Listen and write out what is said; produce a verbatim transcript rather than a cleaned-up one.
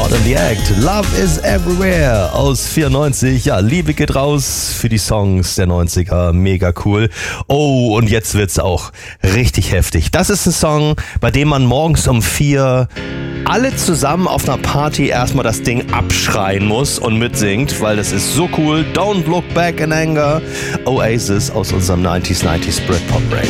Caught in the Act. Love is Everywhere aus vierundneunzig. Ja, Liebe geht raus für die Songs der neunziger. Mega cool. Oh, und jetzt wird's auch richtig heftig. Das ist ein Song, bei dem man morgens um vier alle zusammen auf einer Party erstmal das Ding abschreien muss und mitsingt, weil das ist so cool. Don't Look Back in Anger. Oasis aus unserem neunziger neunzig Britpop Break.